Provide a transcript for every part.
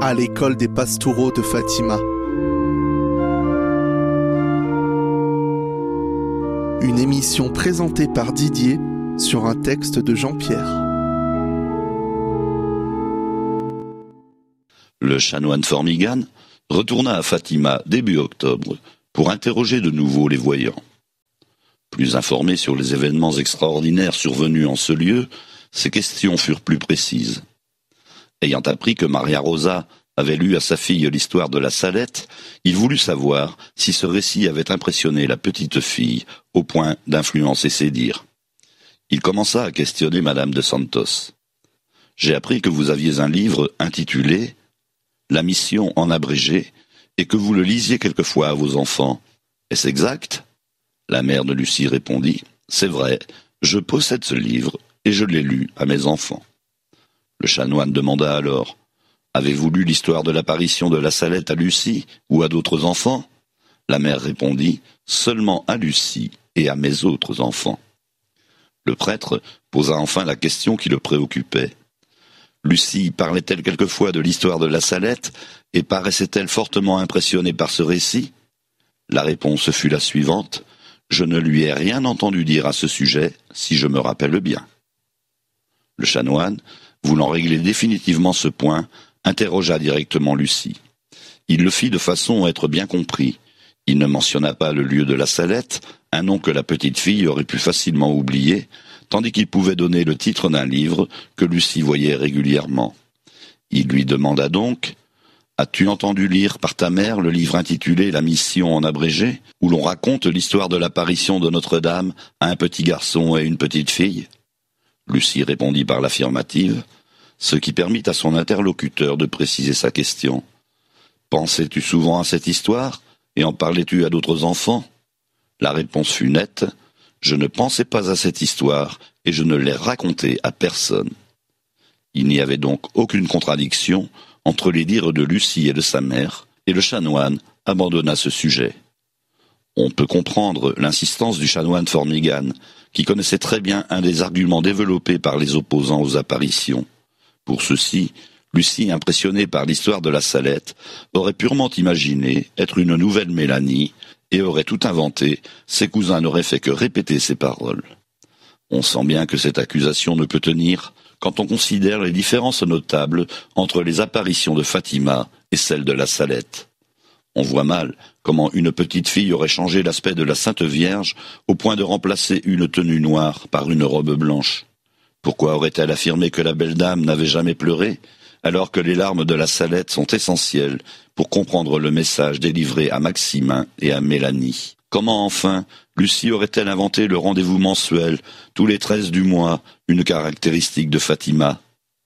à l'école des Pastoureaux de Fatima. Une émission présentée par Didier sur un texte de Jean-Pierre. Le chanoine Formigan retourna à Fatima début octobre pour interroger de nouveau les voyants. Plus informé sur les événements extraordinaires survenus en ce lieu, ses questions furent plus précises. Ayant appris que Maria Rosa avait lu à sa fille l'histoire de la Salette, il voulut savoir si ce récit avait impressionné la petite fille au point d'influencer ses dires. Il commença à questionner Madame de Santos. « J'ai appris que vous aviez un livre intitulé « La mission en abrégé » et que vous le lisiez quelquefois à vos enfants. Est-ce exact ?» La mère de Lucie répondit « C'est vrai, je possède ce livre et je l'ai lu à mes enfants. » Le chanoine demanda alors « Avez-vous lu l'histoire de l'apparition de la Salette à Lucie ou à d'autres enfants ?» La mère répondit « Seulement à Lucie et à mes autres enfants. » Le prêtre posa enfin la question qui le préoccupait. Lucie parlait-elle quelquefois de l'histoire de la Salette et paraissait-elle fortement impressionnée par ce récit ? La réponse fut la suivante « Je ne lui ai rien entendu dire à ce sujet, si je me rappelle bien. » Le chanoine, voulant régler définitivement ce point, interrogea directement Lucie. Il le fit de façon à être bien compris. Il ne mentionna pas le lieu de la Salette, un nom que la petite fille aurait pu facilement oublier, tandis qu'il pouvait donner le titre d'un livre que Lucie voyait régulièrement. Il lui demanda donc « As-tu entendu lire par ta mère le livre intitulé « La mission en abrégé » où l'on raconte l'histoire de l'apparition de Notre-Dame à un petit garçon et une petite fille ?» Lucie répondit par l'affirmative, ce qui permit à son interlocuteur de préciser sa question. « Pensais-tu souvent à cette histoire et en parlais-tu à d'autres enfants ?» La réponse fut nette. « Je ne pensais pas à cette histoire et je ne l'ai racontée à personne. » Il n'y avait donc aucune contradiction entre les dires de Lucie et de sa mère, et le chanoine abandonna ce sujet. On peut comprendre l'insistance du chanoine Formigan, qui connaissait très bien un des arguments développés par les opposants aux apparitions. Pour ceux-ci, Lucie, impressionnée par l'histoire de la Salette, aurait purement imaginé être une nouvelle Mélanie et aurait tout inventé, ses cousins n'auraient fait que répéter ses paroles. On sent bien que cette accusation ne peut tenir quand on considère les différences notables entre les apparitions de Fatima et celles de la Salette. On voit mal comment une petite fille aurait changé l'aspect de la Sainte Vierge au point de remplacer une tenue noire par une robe blanche. Pourquoi aurait-elle affirmé que la belle dame n'avait jamais pleuré, alors que les larmes de la Salette sont essentielles pour comprendre le message délivré à Maximin et à Mélanie? Comment enfin Lucie aurait-elle inventé le rendez-vous mensuel, tous les 13 du mois, une caractéristique de Fatima?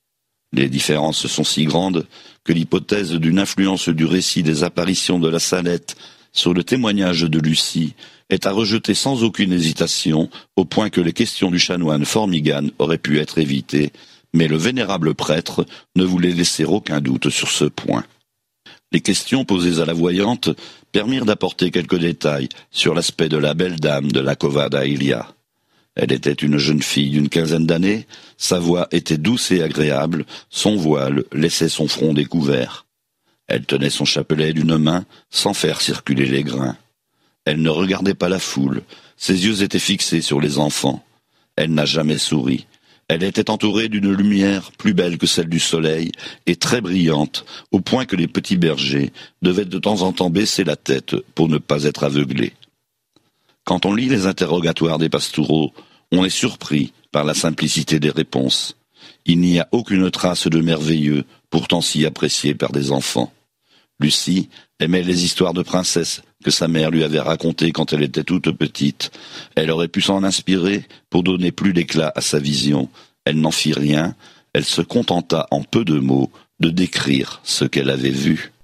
Les différences sont si grandes que l'hypothèse d'une influence du récit des apparitions de la Salette sur le témoignage de Lucie est à rejeter sans aucune hésitation, au point que les questions du chanoine Formigan auraient pu être évitées, mais le vénérable prêtre ne voulait laisser aucun doute sur ce point. Les questions posées à la voyante permirent d'apporter quelques détails sur l'aspect de la belle dame de la Cova d'Ailia. Elle était une jeune fille d'une quinzaine d'années, sa voix était douce et agréable, son voile laissait son front découvert. Elle tenait son chapelet d'une main sans faire circuler les grains. Elle ne regardait pas la foule, ses yeux étaient fixés sur les enfants. Elle n'a jamais souri. Elle était entourée d'une lumière plus belle que celle du soleil et très brillante, au point que les petits bergers devaient de temps en temps baisser la tête pour ne pas être aveuglés. Quand on lit les interrogatoires des Pastoureaux, on est surpris par la simplicité des réponses. Il n'y a aucune trace de merveilleux, pourtant si apprécié par des enfants. Lucie aimait les histoires de princesses que sa mère lui avait racontées quand elle était toute petite. Elle aurait pu s'en inspirer pour donner plus d'éclat à sa vision. Elle n'en fit rien, elle se contenta en peu de mots de décrire ce qu'elle avait vu.